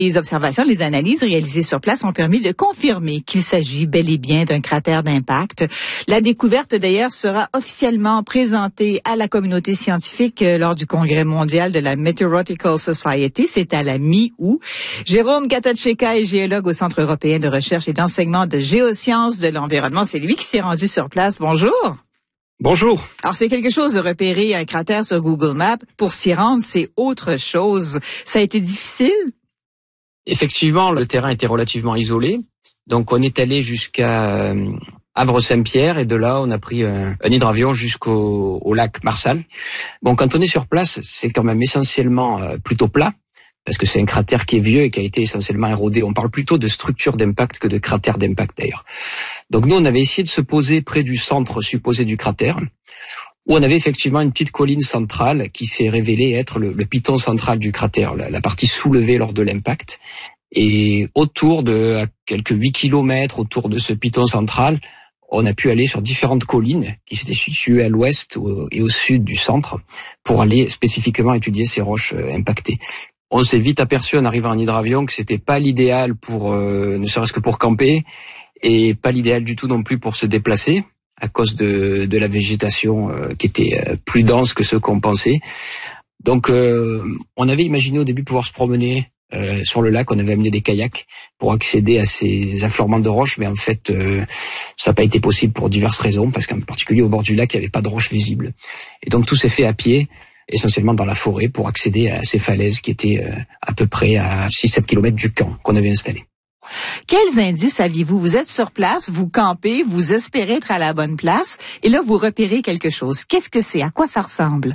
Les observations, les analyses réalisées sur place ont permis de confirmer qu'il s'agit bel et bien d'un cratère d'impact. La découverte, d'ailleurs, sera officiellement présentée à la communauté scientifique lors du Congrès mondial de la Meteorological Society. C'est à la mi-août. Jérôme Katacheka est géologue au Centre européen de recherche et d'enseignement de géosciences de l'environnement. C'est lui qui s'est rendu sur place. Bonjour. Bonjour. Alors, c'est quelque chose de repérer un cratère sur Google Maps. Pour s'y rendre, c'est autre chose. Ça a été difficile? Effectivement, le terrain était relativement isolé. Donc, on est allé jusqu'à Havre-Saint-Pierre et de là, on a pris un hydravion jusqu'au lac Marsal. Bon, quand on est sur place, c'est quand même essentiellement plutôt plat parce que c'est un cratère qui est vieux et qui a été essentiellement érodé. On parle plutôt de structure d'impact que de cratère d'impact d'ailleurs. Donc, nous, on avait essayé de se poser près du centre supposé du cratère, où on avait effectivement une petite colline centrale qui s'est révélée être le piton central du cratère, la partie soulevée lors de l'impact. Et autour de à quelques 8 kilomètres autour de ce piton central, on a pu aller sur différentes collines qui s'étaient situées à l'ouest et au sud du centre pour aller spécifiquement étudier ces roches impactées. On s'est vite aperçu en arrivant en hydravion que c'était pas l'idéal pour, ne serait-ce que pour camper, et pas l'idéal du tout non plus pour se déplacer, à cause de la végétation qui était plus dense que ce qu'on pensait. Donc, on avait imaginé au début pouvoir se promener sur le lac. On avait amené des kayaks pour accéder à ces affleurements de roches, mais en fait, ça n'a pas été possible pour diverses raisons, parce qu'en particulier au bord du lac, il n'y avait pas de roches visibles. Et donc, tout s'est fait à pied, essentiellement dans la forêt, pour accéder à ces falaises qui étaient à peu près à 6-7 kilomètres du camp qu'on avait installé. Quels indices aviez-vous? Vous êtes sur place, vous campez, vous espérez être à la bonne place, et là, vous repérez quelque chose. Qu'est-ce que c'est? À quoi ça ressemble?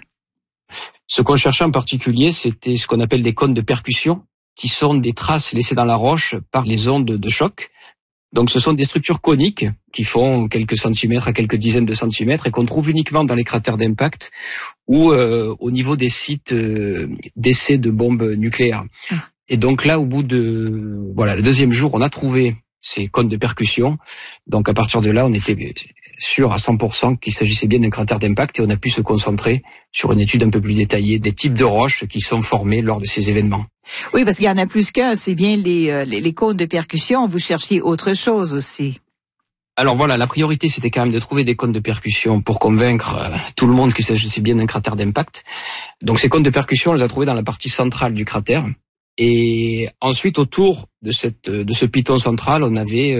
Ce qu'on cherchait en particulier, c'était ce qu'on appelle des cônes de percussion, qui sont des traces laissées dans la roche par les ondes de choc. Donc, ce sont des structures coniques qui font quelques centimètres à quelques dizaines de centimètres et qu'on trouve uniquement dans les cratères d'impact ou au niveau des sites d'essais de bombes nucléaires. Et donc là, au bout de le deuxième jour, on a trouvé ces cônes de percussion. Donc à partir de là, on était sûr à 100% qu'il s'agissait bien d'un cratère d'impact et on a pu se concentrer sur une étude un peu plus détaillée des types de roches qui sont formées lors de ces événements. Oui, parce qu'il y en a plus qu'un. C'est bien les cônes de percussion. Vous cherchiez autre chose aussi. Alors voilà, la priorité, c'était quand même de trouver des cônes de percussion pour convaincre tout le monde qu'il s'agissait bien d'un cratère d'impact. Donc ces cônes de percussion, on les a trouvés dans la partie centrale du cratère. Et ensuite, autour de ce piton central, on avait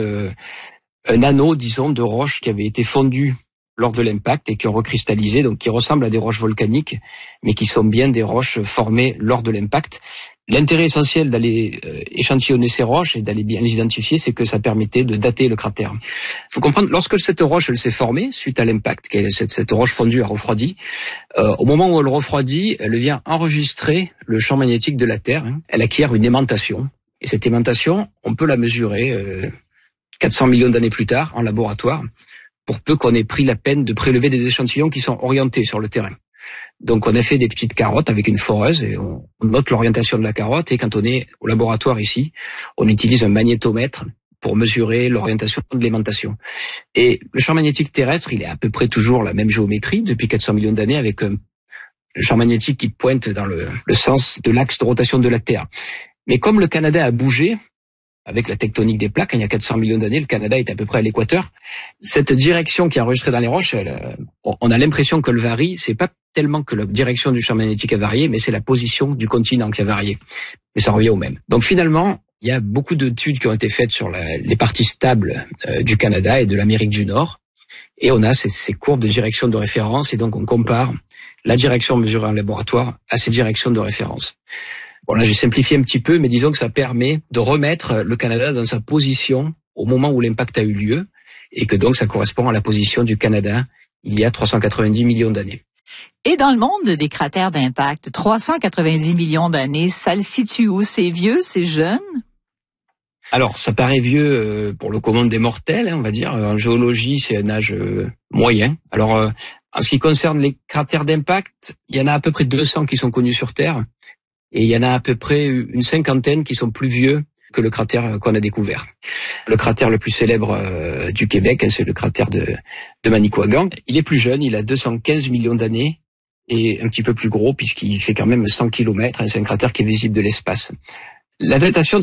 un anneau, disons, de roches qui avaient été fondues lors de l'impact et qui ont recristallisé, donc qui ressemblent à des roches volcaniques, mais qui sont bien des roches formées lors de l'impact. L'intérêt essentiel d'aller échantillonner ces roches et d'aller bien les identifier, c'est que ça permettait de dater le cratère. Il faut comprendre, lorsque cette roche elle s'est formée suite à l'impact, cette roche fondue a refroidi, au moment où elle refroidit, elle vient enregistrer le champ magnétique de la Terre. Elle acquiert une aimantation. Et cette aimantation, on peut la mesurer 400 millions d'années plus tard en laboratoire, pour peu qu'on ait pris la peine de prélever des échantillons qui sont orientés sur le terrain. Donc on a fait des petites carottes avec une foreuse et on note l'orientation de la carotte, et quand on est au laboratoire ici, on utilise un magnétomètre pour mesurer l'orientation de l'aimantation. Et le champ magnétique terrestre, il est à peu près toujours la même géométrie depuis 400 millions d'années, avec un champ magnétique qui pointe dans le sens de l'axe de rotation de la Terre. Mais comme le Canada a bougé, avec la tectonique des plaques, il y a 400 millions d'années, le Canada est à peu près à l'équateur. Cette direction qui est enregistrée dans les roches, on a l'impression qu'elle varie. C'est pas tellement que la direction du champ magnétique a varié, mais c'est la position du continent qui a varié. Mais ça revient au même. Donc finalement, il y a beaucoup d'études qui ont été faites sur les parties stables du Canada et de l'Amérique du Nord. Et on a ces courbes de direction de référence, et donc on compare la direction mesurée en laboratoire à ces directions de référence. Bon, là, j'ai simplifié un petit peu, mais disons que ça permet de remettre le Canada dans sa position au moment où l'impact a eu lieu, et que donc ça correspond à la position du Canada il y a 390 millions d'années. Et dans le monde des cratères d'impact, 390 millions d'années, ça le situe où? C'est vieux, c'est jeune? Alors, ça paraît vieux pour le commun des mortels, on va dire. En géologie, c'est un âge moyen. Alors, en ce qui concerne les cratères d'impact, il y en a à peu près 200 qui sont connus sur Terre. Et il y en a à peu près une cinquantaine qui sont plus vieux que le cratère qu'on a découvert. Le cratère le plus célèbre du Québec, c'est le cratère de Manicouagan. Il est plus jeune, il a 215 millions d'années et un petit peu plus gros puisqu'il fait quand même 100 kilomètres. C'est un cratère qui est visible de l'espace. La datation